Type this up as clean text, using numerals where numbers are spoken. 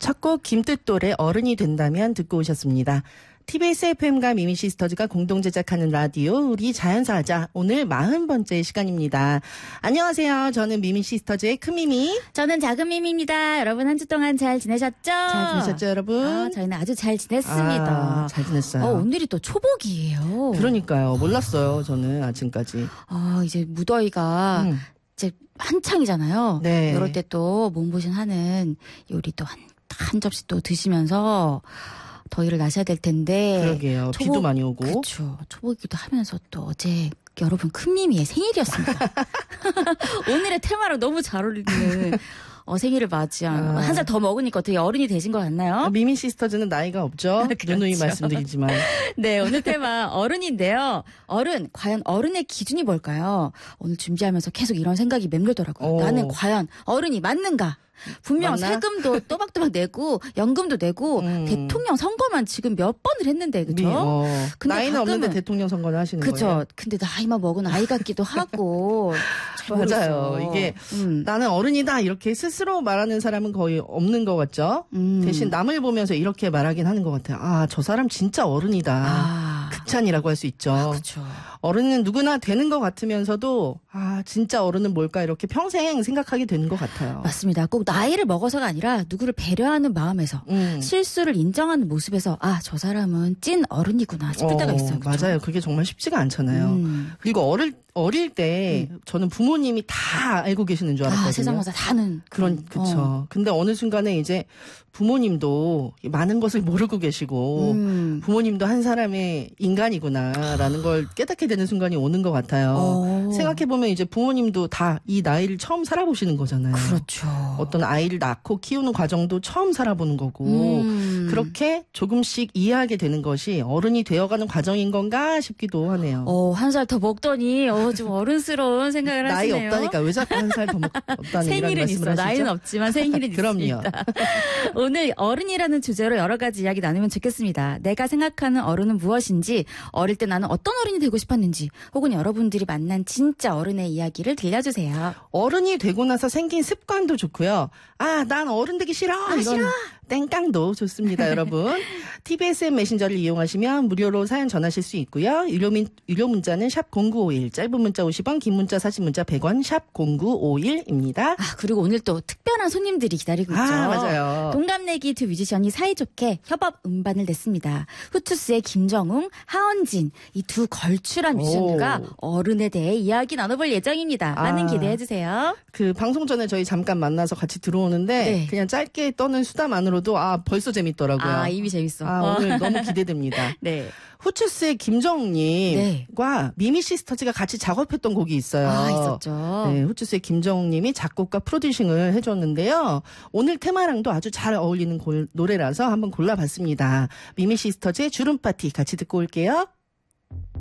첫 곡 김뜻돌의 어른이 된다면 듣고 오셨습니다. TBS FM과 미미시스터즈가 공동 제작하는 라디오 우리 자연사하자 오늘 40번째 시간입니다. 안녕하세요. 저는 미미시스터즈의 큰미미. 저는 작은 미미입니다. 여러분 한 주 동안 잘 지내셨죠? 잘 지내셨죠 여러분? 저희는 아주 잘 지냈습니다. 잘 지냈어요. 오늘이 또 초복이에요. 그러니까요. 몰랐어요. 저는 아침까지. 이제 무더위가 이제 한창이잖아요. 네. 이럴 때 또 몸보신 하는 요리 또 한 접시 또 드시면서 더위를 나셔야 될 텐데. 그러게요. 비도 많이 오고. 그렇죠. 초복이기도 하면서 또 어제 여러분 큰미미의 생일이었습니다. 오늘의 테마랑 너무 잘 어울리는 생일을 맞이한 한 살 더 먹으니까 어떻게 어른이 되신 것 같나요? 미미 시스터즈는 나이가 없죠. 그렇죠. 누누이 말씀드리지만. 네, 오늘 테마 어른인데요. 어른, 과연 어른의 기준이 뭘까요? 오늘 준비하면서 계속 이런 생각이 맴돌더라고요. 나는 과연 어른이 맞는가? 분명 맞나? 세금도 또박또박 내고 연금도 내고 대통령 선거만 지금 몇 번을 했는데 그죠? 근데 나이는 없는데 대통령 선거를 하시는 그쵸? 거예요? 근데 나이만 먹은 아이 같기도 하고 맞아요. 이게 나는 어른이다 이렇게 스스로 말하는 사람은 거의 없는 것 같죠? 대신 남을 보면서 이렇게 말하긴 하는 것 같아요. 아, 저 사람 진짜 어른이다. 극찬이라고 할 수 있죠. 그렇죠. 어른은 누구나 되는 것 같으면서도 진짜 어른은 뭘까 이렇게 평생 생각하게 되는 것 같아요. 맞습니다. 꼭 나이를 먹어서가 아니라 누구를 배려하는 마음에서 실수를 인정하는 모습에서 저 사람은 찐 어른이구나 싶을 때가 있어요. 그렇죠? 맞아요. 그게 정말 쉽지가 않잖아요. 그리고 어릴 때 저는 부모님이 다 알고 계시는 줄 알았거든요. 세상마다 다는. 그쵸. 근데 어느 순간에 이제 부모님도 많은 것을 모르고 계시고 부모님도 한 사람의 인간이구나라는 걸 깨닫게 되는 순간이 오는 것 같아요. 생각해보면 이제 부모님도 다 이 나이를 처음 살아보시는 거잖아요. 그렇죠. 어떤 아이를 낳고 키우는 과정도 처음 살아보는 거고 그렇게 조금씩 이해하게 되는 것이 어른이 되어가는 과정인 건가 싶기도 하네요. 한 살 더 먹더니 좀 어른스러운 생각을 나이 하시네요. 없다니까 왜 자꾸 한 살 더 없다는 생일은 이런 있어. 말씀을 하시죠? 나이는 없지만 생일은 그럼요. 있습니다. 오늘 어른이라는 주제로 여러 가지 이야기 나누면 좋겠습니다. 내가 생각하는 어른은 무엇인지, 어릴 때 나는 어떤 어른이 되고 싶었는지, 혹은 여러분들이 만난 진짜 어른의 이야기를 들려주세요. 어른이 되고 나서 생긴 습관도 좋고요. 난 어른 되기 싫어. 이런 싫어. 땡깡도 좋습니다, 여러분. TBSM 메신저를 이용하시면 무료로 사연 전하실 수 있고요. 유료 문자는 샵 0951, 짧은 문자 50원, 긴 문자 사진 문자 100원, 샵 0951입니다. 그리고 오늘 또 특별한 손님들이 기다리고 있죠. 맞아요. 동갑내기 두 뮤지션이 사이좋게 협업 음반을 냈습니다. 후투스의 김정웅, 하은진, 이 두 걸출한 뮤지션들과 어른에 대해 이야기 나눠볼 예정입니다. 많은 기대해주세요. 그 방송 전에 저희 잠깐 만나서 같이 들어오는데 그냥 짧게 떠는 수다만으로도 벌써 재밌더라고요. 이미 재밌어. 오늘 너무 기대됩니다. 네. 후추스의 김정웅님과 미미 시스터즈가 같이 작업했던 곡이 있어요. 있었죠. 네, 후추스의 김정웅님이 작곡과 프로듀싱을 해줬는데요. 오늘 테마랑도 아주 잘 어울리는 노래라서 한번 골라봤습니다. 미미 시스터즈의 주름 파티 같이 듣고 올게요.